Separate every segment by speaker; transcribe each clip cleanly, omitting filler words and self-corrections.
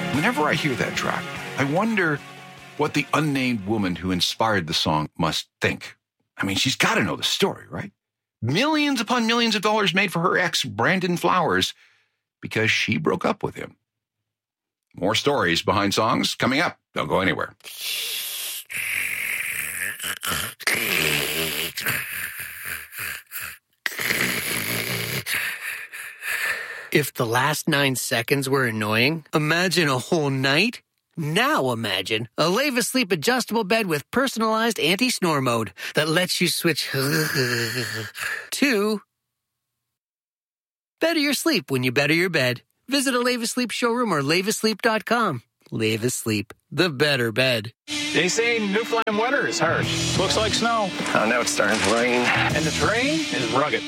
Speaker 1: Whenever I hear that track, I wonder what the unnamed woman who inspired the song must think. I mean, she's got to know the story, right? Millions upon millions of dollars made for her ex, Brandon Flowers, because she broke up with him. More stories behind songs coming up. Don't go anywhere.
Speaker 2: If the last 9 seconds were annoying, imagine a whole night. Now imagine a Leva Sleep adjustable bed with personalized anti-snore mode that lets you switch to better your sleep when you better your bed. Visit a Leva Sleep showroom or levasleep.com. Leva Sleep, the better bed.
Speaker 3: They say Newfoundland weather is harsh. Looks like snow.
Speaker 4: Oh, now it's starting to rain.
Speaker 3: And the terrain is rugged.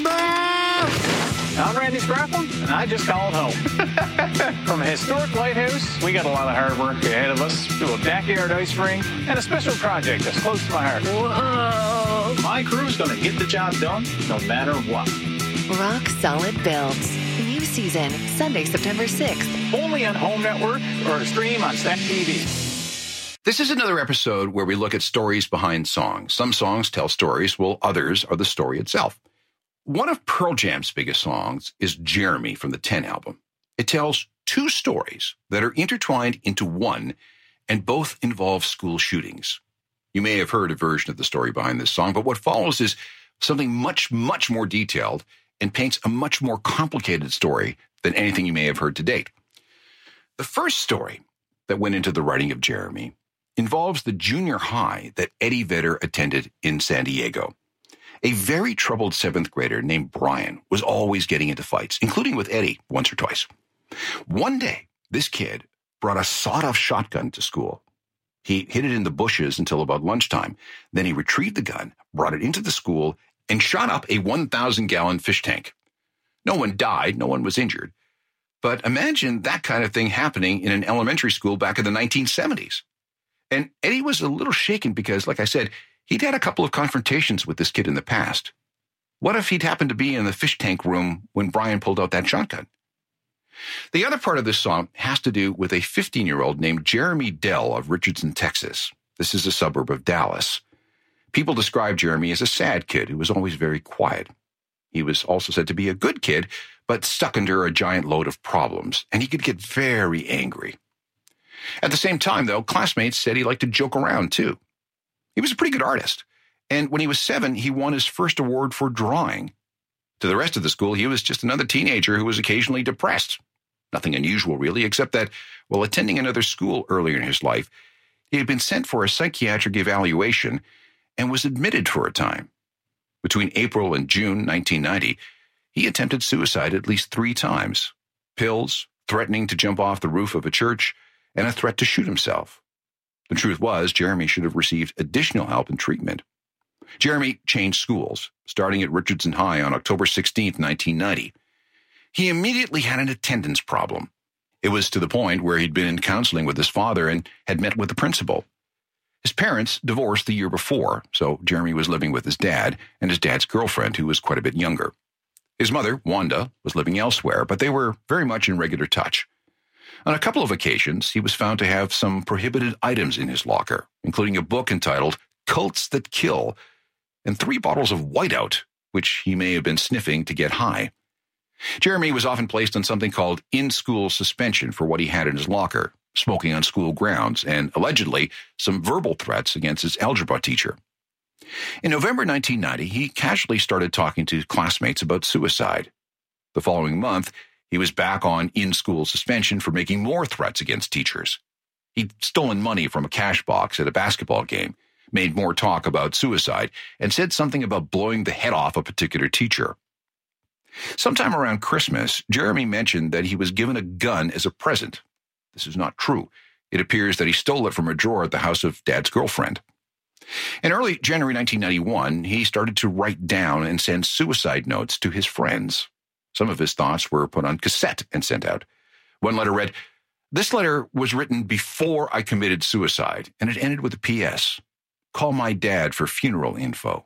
Speaker 3: I'm Randy Scrappin, and I just called home. From a historic lighthouse, we got a lot of hard work ahead of us, to a backyard ice rink, and a special project that's close to my heart. Whoa! My crew's gonna get the job done, no matter what.
Speaker 5: Rock Solid Builds. New season, Sunday, September 6th.
Speaker 3: Only on Home Network or stream on Stack TV.
Speaker 1: This is another episode where we look at stories behind songs. Some songs tell stories, while others are the story itself. One of Pearl Jam's biggest songs is Jeremy from the 10 album. It tells 2 stories that are intertwined into one, and both involve school shootings. You may have heard a version of the story behind this song, but what follows is something much, much more detailed and paints a much more complicated story than anything you may have heard to date. The first story that went into the writing of Jeremy involves the junior high that Eddie Vedder attended in San Diego. A very troubled 7th grader named Brian was always getting into fights, including with Eddie once or twice. One day, this kid brought a sawed-off shotgun to school. He hid it in the bushes until about lunchtime. Then he retrieved the gun, brought it into the school, and shot up a 1,000-gallon fish tank. No one died, no one was injured. But imagine that kind of thing happening in an elementary school back in the 1970s. And Eddie was a little shaken because, like I said, he'd had a couple of confrontations with this kid in the past. What if he'd happened to be in the fish tank room when Brian pulled out that shotgun? The other part of this song has to do with a 15-year-old named Jeremy Dell of Richardson, Texas. This is a suburb of Dallas. People describe Jeremy as a sad kid who was always very quiet. He was also said to be a good kid, but stuck under a giant load of problems, and he could get very angry. At the same time, though, classmates said he liked to joke around, too. He was a pretty good artist, and when he was 7, he won his first award for drawing. To the rest of the school, he was just another teenager who was occasionally depressed. Nothing unusual, really, except that while attending another school earlier in his life, he had been sent for a psychiatric evaluation and was admitted for a time. Between April and June 1990, he attempted suicide at least 3 times. Pills, threatening to jump off the roof of a church, and a threat to shoot himself. The truth was, Jeremy should have received additional help and treatment. Jeremy changed schools, starting at Richardson High on October 16, 1990. He immediately had an attendance problem. It was to the point where he'd been in counseling with his father and had met with the principal. His parents divorced the year before, so Jeremy was living with his dad and his dad's girlfriend, who was quite a bit younger. His mother, Wanda, was living elsewhere, but they were very much in regular touch. On a couple of occasions, he was found to have some prohibited items in his locker, including a book entitled Cults That Kill, and 3 bottles of Whiteout, which he may have been sniffing to get high. Jeremy was often placed on something called in-school suspension for what he had in his locker, smoking on school grounds, and allegedly some verbal threats against his algebra teacher. In November 1990, he casually started talking to classmates about suicide. The following month, he was back on in-school suspension for making more threats against teachers. He'd stolen money from a cash box at a basketball game, made more talk about suicide, and said something about blowing the head off a particular teacher. Sometime around Christmas, Jeremy mentioned that he was given a gun as a present. This is not true. It appears that he stole it from a drawer at the house of Dad's girlfriend. In early January 1991, he started to write down and send suicide notes to his friends. Some of his thoughts were put on cassette and sent out. One letter read, "This letter was written before I committed suicide," and it ended with a P.S. "Call my dad for funeral info."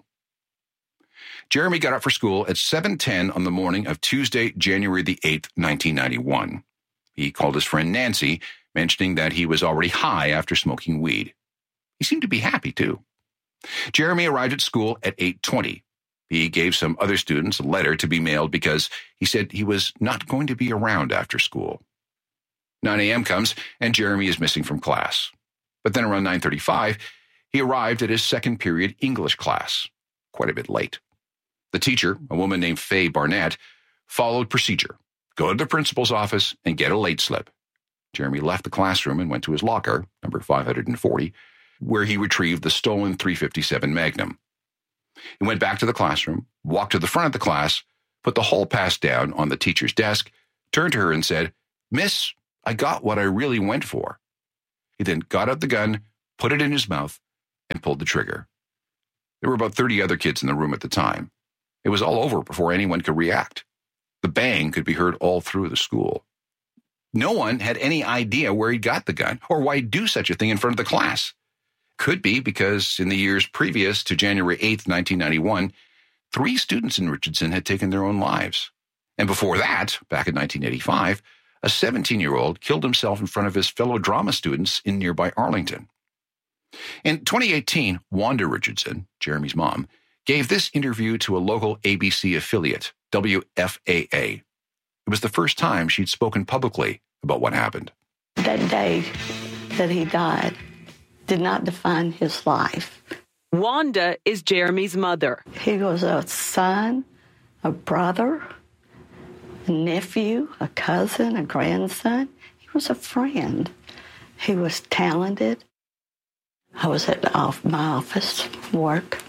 Speaker 1: Jeremy got up for school at 7:10 on the morning of Tuesday, January the 8th, 1991. He called his friend Nancy, mentioning that he was already high after smoking weed. He seemed to be happy, too. Jeremy arrived at school at 8:20. He gave some other students a letter to be mailed because he said he was not going to be around after school. 9 a.m. comes, and Jeremy is missing from class. But then around 9:35, he arrived at his second period English class, quite a bit late. The teacher, a woman named Faye Barnett, followed procedure. Go to the principal's office and get a late slip. Jeremy left the classroom and went to his locker, number 540, where he retrieved the stolen .357 Magnum. He went back to the classroom, walked to the front of the class, put the hall pass down on the teacher's desk, turned to her and said, "Miss, I got what I really went for." He then got out the gun, put it in his mouth, and pulled the trigger. There were about 30 other kids in the room at the time. It was all over before anyone could react. The bang could be heard all through the school. No one had any idea where he got the gun or why he'd do such a thing in front of the class. Could be because in the years previous to January 8th, 1991, 3 students in Richardson had taken their own lives. And before that, back in 1985, a 17-year-old killed himself in front of his fellow drama students in nearby Arlington. In 2018, Wanda Richardson, Jeremy's mom, gave this interview to a local ABC affiliate, WFAA. It was the first time she'd spoken publicly about what happened.
Speaker 4: That day that he died did not define his life.
Speaker 6: Wanda is Jeremy's mother.
Speaker 4: He was a son, a brother, a nephew, a cousin, a grandson. He was a friend. He was talented. I was at my office, work.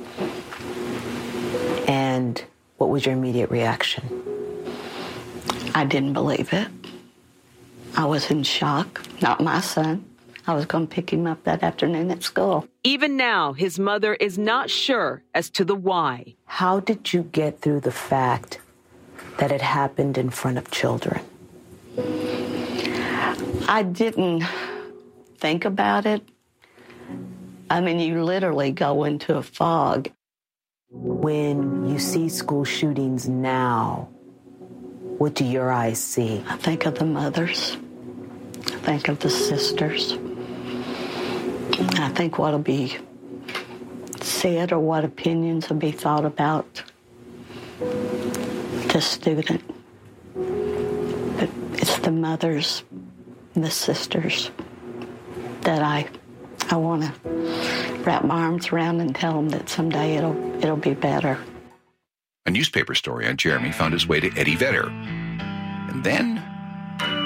Speaker 7: And what was your immediate reaction?
Speaker 4: I didn't believe it. I was in shock. Not my son. I was going to pick him up that afternoon at school.
Speaker 6: Even now, his mother is not sure as to the why.
Speaker 7: How did you get through the fact that it happened in front of children?
Speaker 4: I didn't think about it. I mean, you literally go into a fog.
Speaker 7: When you see school shootings now, what do your eyes see?
Speaker 4: I think of the mothers. I think of the sisters. I think what will be said or what opinions will be thought about the student. But it's the mothers and the sisters that I want to wrap my arms around and tell them that someday it'll be better.
Speaker 1: A newspaper story on Jeremy found its way to Eddie Vedder. And then